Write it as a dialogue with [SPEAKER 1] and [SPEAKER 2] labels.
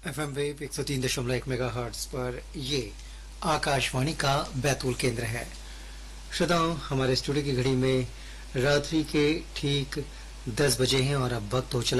[SPEAKER 1] FM wave 103.1 megahertz पर ये आकाशवाणी का बैतूल केंद्र है। श्रोताओं, हमारे स्टूडियो की घड़ी में रात्रि के ठीक 10 बजे हैं और अब वक्त हो चला